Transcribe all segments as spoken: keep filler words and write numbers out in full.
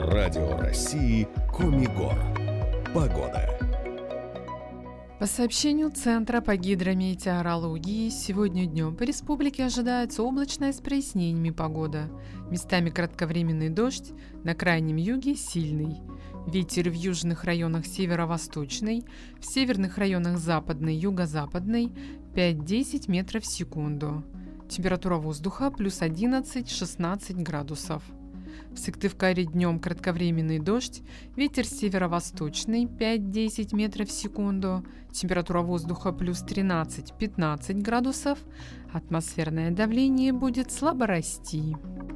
Радио России Коми-Гор. Погода. По сообщению Центра по гидрометеорологии, сегодня днем по республике ожидается облачная с прояснениями погода. Местами кратковременный дождь, на крайнем юге сильный. Ветер в южных районах северо-восточный, в северных районах западный, юго-западный пять-десять метров в секунду. Температура воздуха плюс одиннадцать-шестнадцать градусов. В Сыктывкаре днем кратковременный дождь, ветер северо-восточный пять-десять метров в секунду, температура воздуха плюс тринадцать-пятнадцать градусов, атмосферное давление будет слабо расти.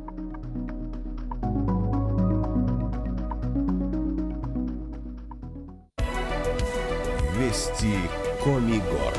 Вести Коми-Гор.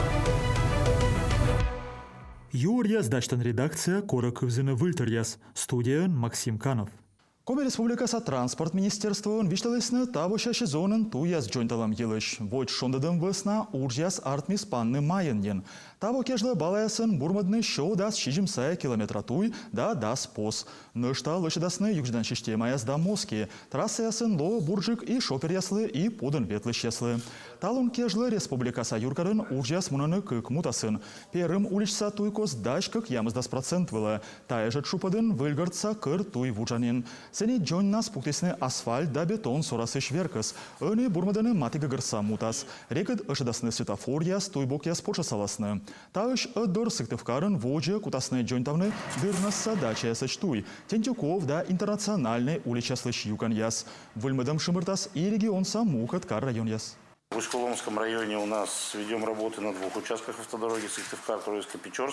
Юрьяс дачтан редакция Корак Кывзыны Выльтеряс. Студия Максим Канов. Коми Республикаса транспорт министерствон вишталысны табыша сезонын туяс джойнталам елыш. Войт шондадым высна уржяс артмис панны майынен. Табо кежлы балаясын бурмадны шоу дас шижимсая километра туй да дас пос. Нышта лышедасны юждан шиштемаяс да моски. Трассаясын ло буржик и шопер яслы и подын ветлыш яслы. Талун кежлы республикаса юркарын уржяс мунаны кык мутасын. Перым уличса туйкос даш кык ямыздас процент вылы. Таяжат шупадын выльгардса кыр туй вуджанин. Сени джон нас пуктесны асфальт да бетон сорасы шверкас. Öni бурмаданы матига гырса мутас. Рекыд ышыдасны светофор яс туйбок яс поча саласны. Таыш ыдыр Сыктывкарын вожы кутасны джонтавны дырнасса дача ясыч туй. Тентюков да интернациональный уличаслыш юкан яс. Выльмадам шымыртас и регионса мукат кар район яс. В Усть-Коломском районе у нас ведем работы на двух участках автодороги Сыктывкар-Троицко-Печорск.